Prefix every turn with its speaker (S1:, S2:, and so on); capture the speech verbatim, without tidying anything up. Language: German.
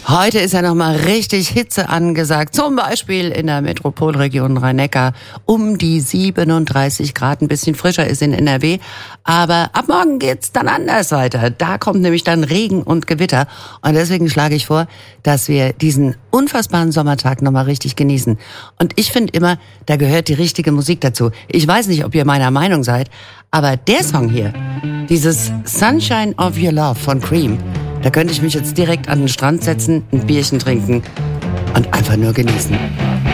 S1: Heute ist ja nochmal richtig Hitze angesagt, zum Beispiel in der Metropolregion Rhein-Neckar um die siebenunddreißig Grad, ein bisschen frischer ist in N R W, aber ab morgen geht's dann anders weiter. Da kommt nämlich dann Regen und Gewitter und deswegen schlage ich vor, dass wir diesen unfassbaren Sommertag nochmal richtig genießen. Und ich finde immer, da gehört die richtige Musik dazu. Ich weiß nicht, ob ihr meiner Meinung seid, aber der Song hier, dieses Sunshine of Your Love von Cream, da könnte ich mich jetzt direkt an den Strand setzen, ein Bierchen trinken und einfach nur genießen.